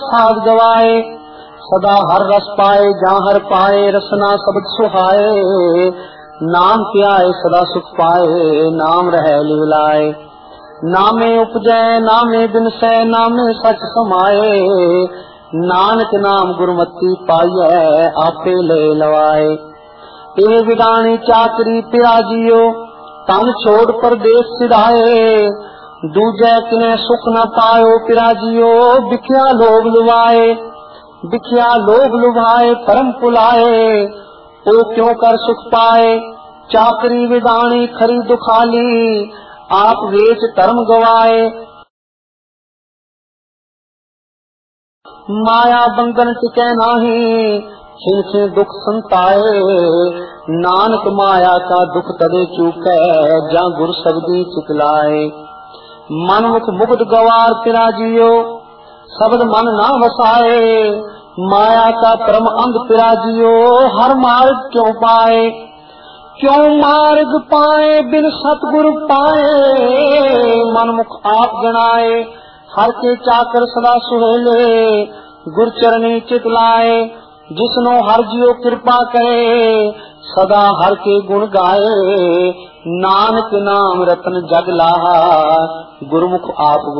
साध गवाए सदा हर रस पाए, जहाँ हर पाए रसना शब्द सुहाए। नाम प्याए सदा सुख पाए, नाम रहे लिवलाए। नामे उपजै नामे बिनसै, नामे सच समाए। नानक नाम गुरमति पाइयै, आपे ले लवाए। ए विदानी चाकरी पिराजियो, तन छोड़ परदेस सिधाए। दूजे किने सुख न पायो पिराजियो, बिख्या लोभ लुभाए। बिख्या लोभ लुभाए परम पुलाए, ओ क्यों कर सुख पाए। चाकरी विदानी खरी दुखाली, आप वेच धर्म गवाए। माया बंधन टिकै नाही, छिन छिन दुख संताए। नानक माया का दुख तदे चूकै, जा गुर शब्दी चितलाए। मन मुख मुकुट गवार पिराजियो, शब्द मन ना वसाए। माया का परम अंध पिराजियो, हर मार्ग क्यों पाए। क्यों मार्ग पाए बिन सतगुर पाए। मन मुख आप गणाए, हर के चाकर सदा सुहेले। गुर चरणी चित लाए, जिसनो हर जियो कृपा करे। सदा हर के गुण गाए, नानक नाम रतन जग लाहा। गुरमुख आप